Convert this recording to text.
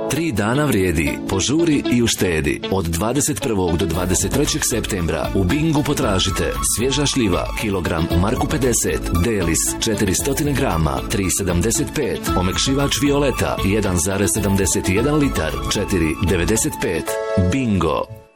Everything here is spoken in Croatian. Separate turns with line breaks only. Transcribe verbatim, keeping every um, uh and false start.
Tri dana vrijedi. Požuri i uštedi. Od dvadeset prvog do dvadeset trećeg septembra u Bingu potražite svježa šljiva, kilogram u marku pedeset, Delis četiristo grama, tri sedamdeset pet, omekšivač Violeta jedan zarez sedamdeset jedan litar, četiri devedeset pet. Bingo.